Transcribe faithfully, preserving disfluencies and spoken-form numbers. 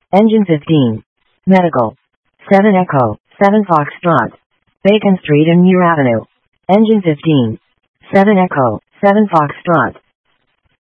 Engine fifteen. Medical. seven Echo, seven Foxtrot. Bacon Street and Muir Avenue. Engine fifteen. seven Echo, seven Foxtrot.